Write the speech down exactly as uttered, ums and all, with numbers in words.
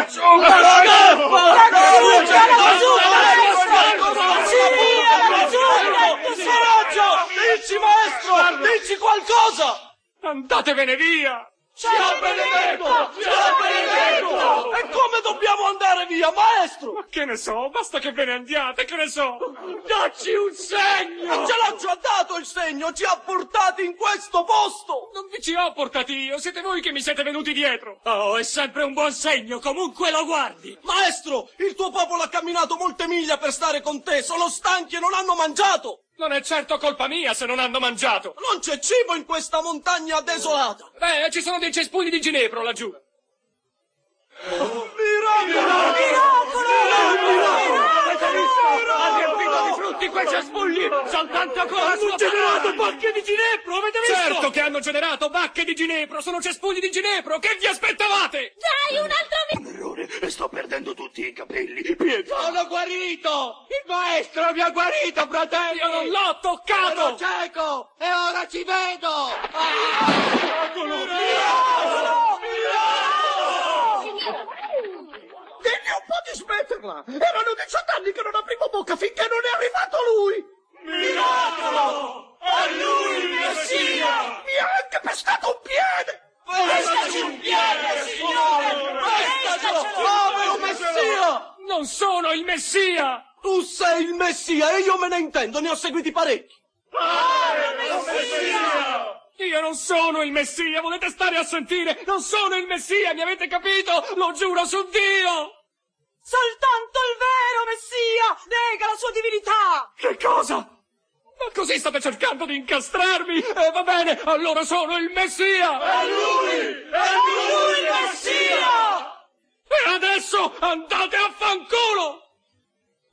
laggiù! Dici, maestro! Dici qualcosa! Andatevene via! Ci ha benedetto! Ci ha benedetto! E come dobbiamo andare via, maestro? Ma che ne so, basta che ve ne andiate, che ne so! Dacci un segno! Ce l'ho già dato il segno, ci ha portati in questo posto! Non vi ci ho portati io, siete voi che mi siete venuti dietro! Oh, è sempre un buon segno, comunque lo guardi! Maestro, il tuo popolo ha camminato molte miglia per stare con te, sono stanchi e non hanno mangiato! Non è certo colpa mia se non hanno mangiato! Non c'è cibo in questa montagna desolata! Beh, ci sono dei cespugli di ginepro laggiù! Miracolo! Miracolo! Ha riempito di frutti quei cespugli! Soltanto con la sua generato bacche di ginepro, avete visto? Certo che hanno generato bacche di ginepro! Sono cespugli di ginepro! Che vi aspettavate? Dai, un altro mi... Un errore, e sto perdendo tutti i capelli. Pietro! Sono guarito! Il maestro mi ha guarito, fratelli! Io non l'ho toccato! Ero cieco! E ora ci vedo! Ah! Miracolo! Miracolo! Digli un po' di smetterla! Erano diciotto anni che non aprivo bocca finché non è arrivato lui! Miracolo! È lui il Messia! Mi ha anche pestato un piede! Prestaci un piede, signore! Prestacelo! Come un Messia! Non sono il Messia! Tu sei il Messia e io me ne intendo, ne ho seguiti parecchi! Pare Messia! Io non sono il Messia, volete stare a sentire? Non sono il Messia, mi avete capito? Lo giuro su Dio! Soltanto il vero Messia nega la sua divinità! Che cosa? Ma così state cercando di incastrarmi? Eh, va bene, allora sono il Messia! È lui! È lui il Messia! E adesso andate a fanculo!